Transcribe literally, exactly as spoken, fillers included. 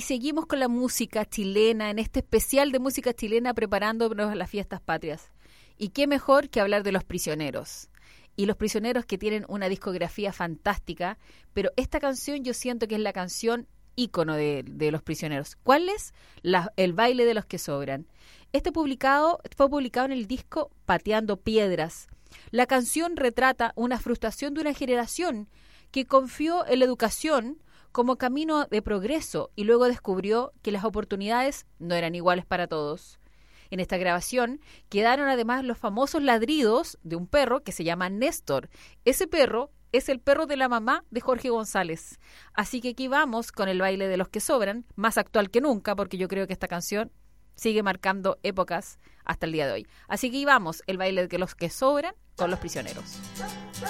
y seguimos con la música chilena, en este especial de música chilena preparándonos a las fiestas patrias. Y qué mejor que hablar de Los Prisioneros. Y Los Prisioneros que tienen una discografía fantástica, pero esta canción yo siento que es la canción ícono de, de Los Prisioneros. ¿Cuál es? La, el baile de los que sobran. Este publicado fue publicado en el disco Pateando Piedras. La canción retrata una frustración de una generación que confió en la educación como camino de progreso y luego descubrió que las oportunidades no eran iguales para todos. En esta grabación quedaron además los famosos ladridos de un perro que se llama Néstor. Ese perro es el perro de la mamá de Jorge González. Así que aquí vamos con el baile de los que sobran, más actual que nunca, porque yo creo que esta canción sigue marcando épocas hasta el día de hoy. Así que aquí vamos, el baile de los que sobran con Los Prisioneros.